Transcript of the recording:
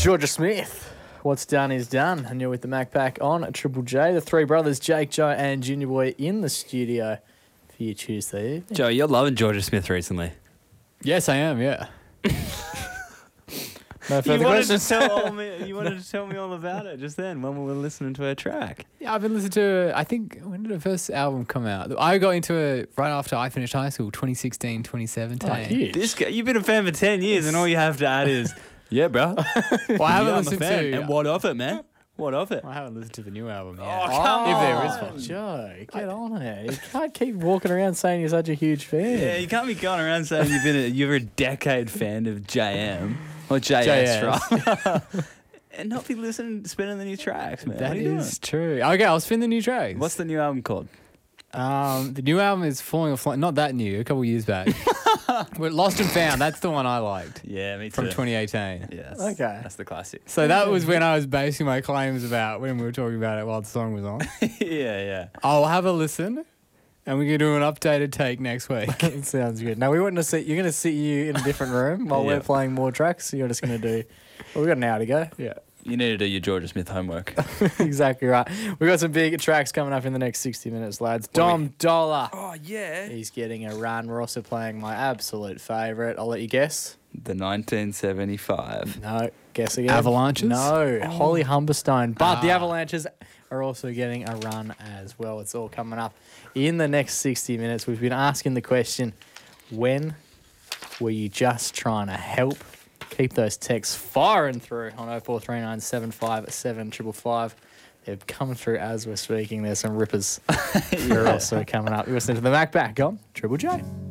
Georgia Smith. What's done is done. And you're with the Mac Pack on Triple J. The three brothers, Jake, Joe, and Junior Boy, in the studio for your Tuesday evening. Joe, you're loving Georgia Smith recently. Yes, I am, yeah. No You further wanted, questions? you wanted to tell me all about it just then when we were listening to her track. Yeah, I've been listening to, I think, when did the first album come out? I got into it right after I finished high school, 2016, 2017. Oh, huge. This guy, you've been a fan for 10 years and all you have to add is, yeah, bro. Well, I haven't I'm a listened fan. to... And what of it, man? What of it? I haven't listened to the new album yet. Oh, come If there on. is one. Joe, get on it. You can't keep walking around saying you're such a huge fan. Yeah, you can't be going around saying you're a decade fan of JM or JS, right? And not be spinning the new tracks, man. That what are you is true. Okay, I'll spin the new tracks. doing? What's the new album called? The new album is Falling Off... Not that new, a couple of years back. But Lost and Found, that's the one I liked Yeah, me too. from 2018. Yes. Okay. That's the classic. So that was when I was basing my claims about when we were talking about it while the song was on. yeah. I'll have a listen and we can do an updated take next week. It sounds good. Now, we want to see... You're going to sit you in a different room while Yeah. we're playing more tracks. So you're just going to do... Well, we've got an hour to go. Yeah. You need to do your Georgia Smith homework. Exactly right. We've got some big tracks coming up in the next 60 minutes, lads. Dom Dollar. Oh, yeah. He's getting a run. We're also playing my absolute favourite. I'll let you guess. The 1975. No, guess again. Avalanches? No, Holly Humberstone. But the Ah. Avalanches are also getting a run as well. It's all coming up in the next 60 minutes. We've been asking the question, when were you just trying to help? Keep those texts firing through on 0439 757 555. They're coming through as we're speaking. There's some rippers. They're also coming up. You're listening to the Mac Back on Triple J.